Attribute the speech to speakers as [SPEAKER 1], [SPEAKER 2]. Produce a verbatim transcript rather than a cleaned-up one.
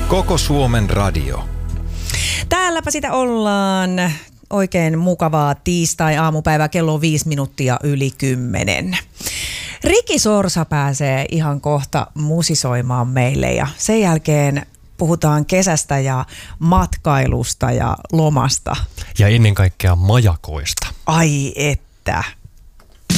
[SPEAKER 1] Koko Suomen radio.
[SPEAKER 2] Täälläpä sitä ollaan. Oikein mukavaa tiistai-aamupäivää, kello on viisi minuuttia yli kymmenen. Riki Sorsa pääsee ihan kohta musisoimaan meille ja sen jälkeen puhutaan kesästä ja matkailusta ja lomasta.
[SPEAKER 3] Ja ennen kaikkea majakoista.
[SPEAKER 2] Ai että.